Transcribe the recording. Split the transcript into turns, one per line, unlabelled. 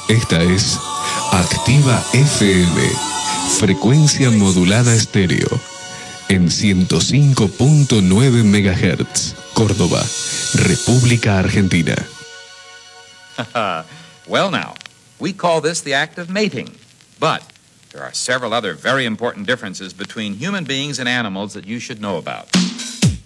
Esta es Activa FM, frecuencia modulada estéreo, en 105.9 MHz, Córdoba, República Argentina.
Well now, we call this the act of mating, but there are several other very important differences between human beings and animals that you should know about.